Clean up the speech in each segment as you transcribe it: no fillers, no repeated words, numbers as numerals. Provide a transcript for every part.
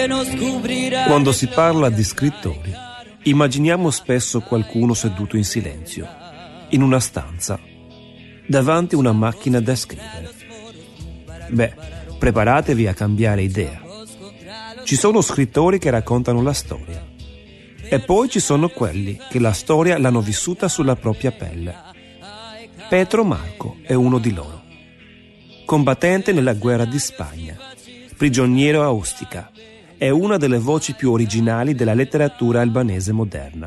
Quando si parla di scrittori, immaginiamo spesso qualcuno seduto in silenzio, in una stanza, davanti a una macchina da scrivere. Beh, preparatevi a cambiare idea. Ci sono scrittori che raccontano la storia, e poi ci sono quelli che la storia l'hanno vissuta sulla propria pelle. Petro Marco è uno di loro. Combattente nella guerra di Spagna, prigioniero a Ustica, è una delle voci più originali della letteratura albanese moderna.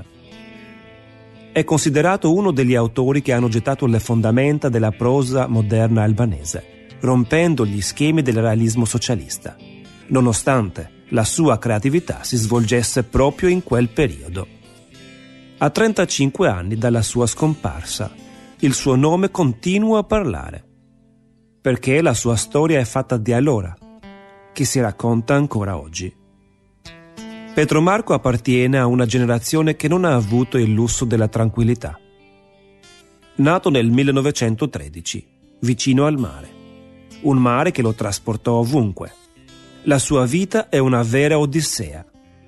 È considerato uno degli autori che hanno gettato le fondamenta della prosa moderna albanese, rompendo gli schemi del realismo socialista, nonostante la sua creatività si svolgesse proprio in quel periodo. A 35 anni dalla sua scomparsa, il suo nome continua a parlare, perché la sua storia è fatta di allora, che si racconta ancora oggi. Petro Marco appartiene a una generazione che non ha avuto il lusso della tranquillità. Nato nel 1913, vicino al mare, un mare che lo trasportò ovunque. La sua vita è una vera odissea.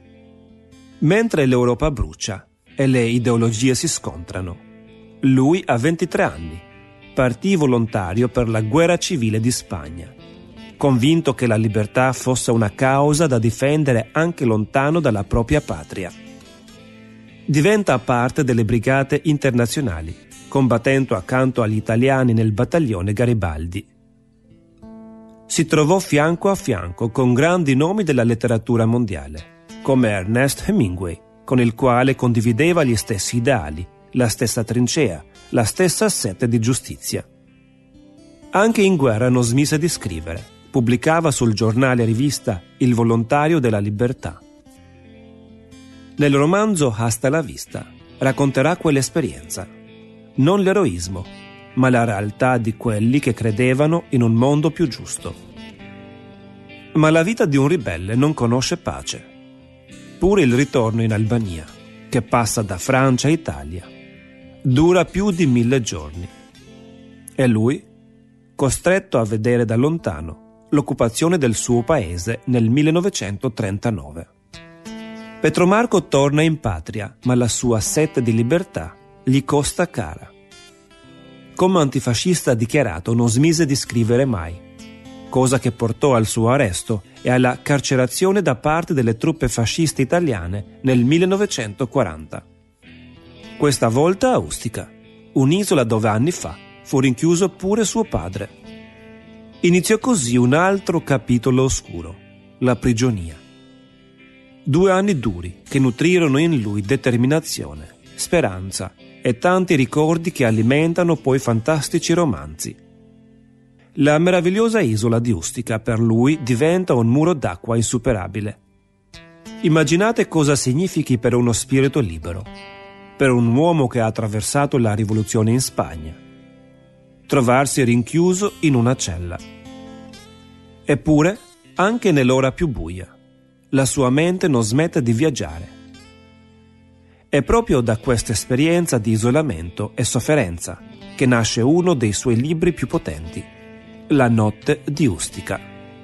Mentre l'Europa brucia e le ideologie si scontrano, lui a 23 anni partì volontario per la guerra civile di Spagna, convinto che la libertà fosse una causa da difendere anche lontano dalla propria patria. Diventa parte delle brigate internazionali, combattendo accanto agli italiani nel battaglione Garibaldi. Si trovò fianco a fianco con grandi nomi della letteratura mondiale, come Ernest Hemingway, con il quale condivideva gli stessi ideali, la stessa trincea, la stessa sete di giustizia. Anche in guerra non smise di scrivere. Pubblicava sul giornale e rivista Il Volontario della Libertà. Nel romanzo Hasta la vista racconterà quell'esperienza, non l'eroismo, ma la realtà di quelli che credevano in un mondo più giusto. Ma la vita di un ribelle non conosce pace. Pure il ritorno in Albania, che passa da Francia a Italia, dura più di 1000 giorni. E lui, costretto a vedere da lontano l'occupazione del suo paese nel 1939. Petro Marco torna in patria, ma la sua sete di libertà gli costa cara. Come antifascista dichiarato non smise di scrivere mai, cosa che portò al suo arresto e alla carcerazione da parte delle truppe fasciste italiane nel 1940. Questa volta a Ustica, un'isola dove anni fa fu rinchiuso pure suo padre. Iniziò così un altro capitolo oscuro, la prigionia. 2 anni duri che nutrirono in lui determinazione, speranza e tanti ricordi che alimentano poi fantastici romanzi. La meravigliosa isola di Ustica per lui diventa un muro d'acqua insuperabile. Immaginate cosa significhi per uno spirito libero, per un uomo che ha attraversato la rivoluzione in Spagna, trovarsi rinchiuso in una cella. Eppure, anche nell'ora più buia, la sua mente non smette di viaggiare. È proprio da questa esperienza di isolamento e sofferenza che nasce uno dei suoi libri più potenti, La notte di Ustica.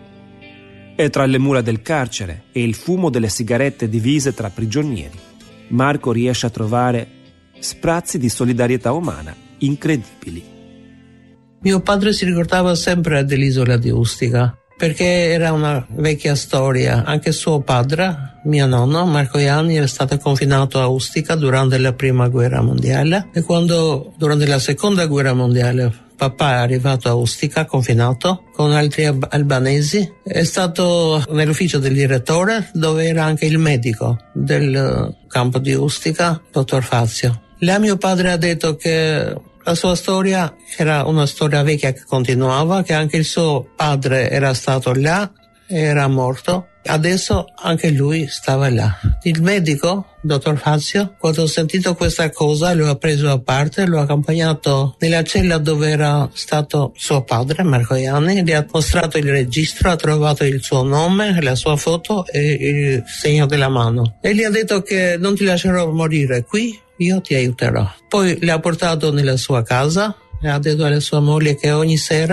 E tra le mura del carcere e il fumo delle sigarette divise tra prigionieri, Marco riesce a trovare sprazzi di solidarietà umana incredibili. Mio padre si ricordava sempre dell'isola di Ustica, perché era una vecchia storia. Anche suo padre, mio nonno, Marco Ianni, era stato confinato a Ustica durante la prima guerra mondiale, e quando durante la seconda guerra mondiale papà è arrivato a Ustica, confinato, con altri albanesi, è stato nell'ufficio del direttore, dove era anche il medico del campo di Ustica, dottor Fazio. Là mio padre ha detto che la sua storia era una storia vecchia che continuava, che anche il suo padre era stato là e era morto. Adesso anche lui stava là. Il medico, dottor Fazio, quando ha sentito questa cosa, lo ha preso a parte, lo ha accompagnato nella cella dove era stato suo padre, Marco Ianni, gli ha mostrato il registro, ha trovato il suo nome, la sua foto e il segno della mano. E gli ha detto che non ti lascerò morire qui, io ti aiuterò. Poi l'ha portato nella sua casa e ha detto alla sua moglie che ogni sera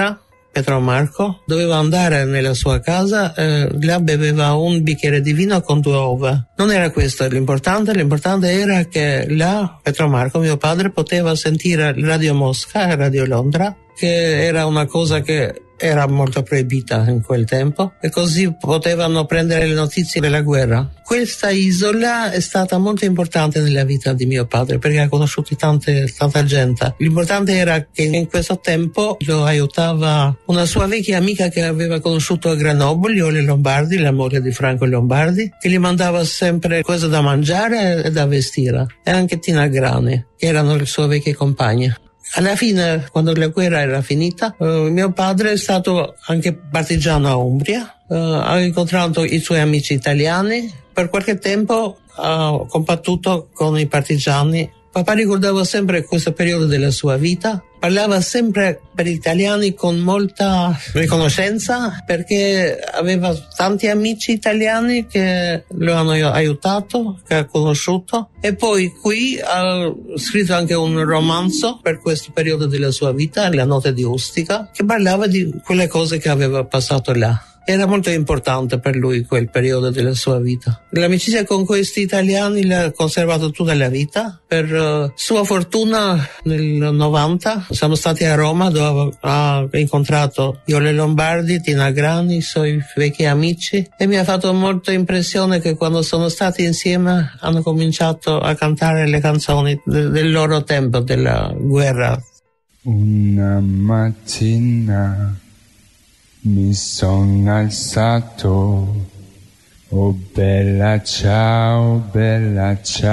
Pietro Marco, doveva andare nella sua casa, là beveva un bicchiere di vino con 2 uova. Non era questo l'importante era che là Pietro Marco, mio padre, poteva sentire Radio Mosca e Radio Londra, che era una cosa che era molto proibita in quel tempo, e così potevano prendere le notizie della guerra. Questa isola è stata molto importante nella vita di mio padre perché ha conosciuto tanta gente. L'importante era che in questo tempo lo aiutava una sua vecchia amica che aveva conosciuto a Grenoble, Iole Lombardi, la moglie di Franco Lombardi, che gli mandava sempre cose da mangiare e da vestire, e anche Tina Grani, che erano le sue vecchie compagne. Alla fine, quando la guerra era finita, mio padre è stato anche partigiano a Umbria, ha incontrato i suoi amici italiani, per qualche tempo ha combattuto con i partigiani. Papà ricordava sempre questo periodo della sua vita, parlava sempre per gli italiani con molta riconoscenza perché aveva tanti amici italiani che lo hanno aiutato, che ha conosciuto, e poi qui ha scritto anche un romanzo per questo periodo della sua vita, La notte di Ustica, che parlava di quelle cose che aveva passato là. Era molto importante per lui quel periodo della sua vita. L'amicizia con questi italiani l'ha conservato tutta la vita. Per sua fortuna nel 90 siamo stati a Roma, dove ha incontrato Iole Lombardi, Tina Grani, i suoi vecchi amici, e mi ha fatto molta impressione che quando sono stati insieme hanno cominciato a cantare le canzoni del loro tempo, della guerra. Una mattina mi son alzato, oh bella ciao, bella ciao.